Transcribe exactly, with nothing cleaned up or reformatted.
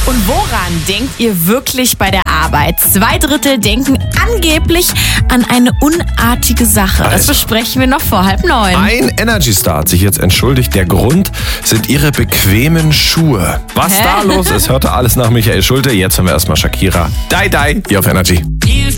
Und woran denkt ihr wirklich bei der Arbeit? Zwei Drittel denken angeblich an eine unartige Sache. Das Also. besprechen wir noch vor halb neun. Ein Energy-Star hat sich jetzt entschuldigt. Der Grund sind ihre bequemen Schuhe. Was Hä? da los ist, hörte alles nach Michael Schulte. Jetzt haben wir erstmal Shakira. Die, die, hier auf Energy.